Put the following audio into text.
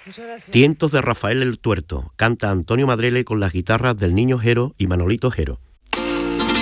Muchas gracias. Tientos de Rafael el Tuerto. Canta Antonio Madrele con las guitarras del Niño Jero y Manolito Jero.